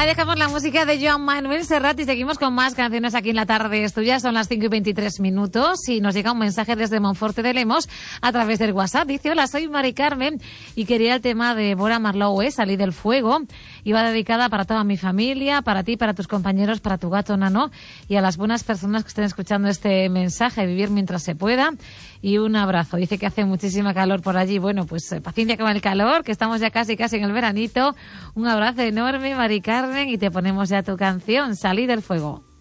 Ahí dejamos la música de Joan Manuel Serrat y seguimos con más canciones aquí en La Tarde es Tuya. Son las 5:23 y nos llega un mensaje desde Monforte de Lemos a través del WhatsApp. Dice: hola, soy Mari Carmen y quería el tema de Bora Marlowe, Salí del fuego. Iba dedicada para toda mi familia, para ti, para tus compañeros, para tu gato Nano y a las buenas personas que estén escuchando este mensaje. Vivir mientras se pueda y un abrazo. Dice que hace muchísima calor por allí. Bueno, pues paciencia con el calor, que estamos ya casi en el veranito. Un abrazo enorme, Mari Carmen, y te ponemos ya tu canción, Salí del fuego.